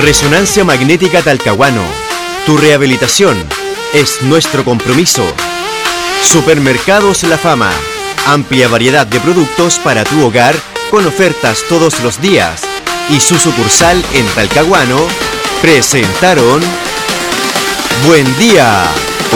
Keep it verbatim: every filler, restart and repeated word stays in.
Resonancia Magnética Talcahuano. Tu rehabilitación es nuestro compromiso. Supermercados La Fama. Amplia variedad de productos para tu hogar con ofertas todos los días. Y su sucursal en Talcahuano presentaron Buen Día.